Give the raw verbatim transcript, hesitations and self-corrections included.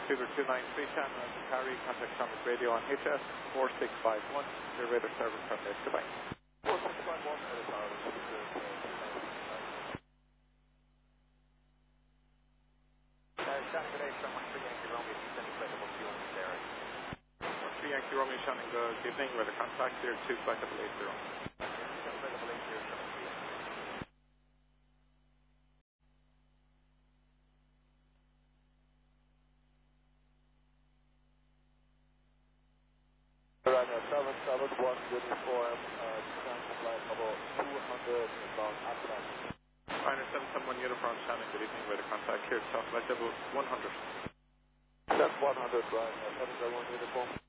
Cougar two nine three Shannon and Carry, contact Thomas Radio on H S four six five one, your radar service terminated. Goodbye. four six five one, radar service. Shannon, good day, sir. one three Yankee Romeo, descending flight level two on this area. one three Yankee Romeo, Shannon, good evening, weather contact here, two flight level eight zero. Right now, seven seven one uniform, uh, descend flight level two hundred inbound Atlas. Pioneer seven seven one uniform, Shannon, good evening, weather contact here, top flight level one hundred. That's one hundred, right, uh, seven seven one uniform.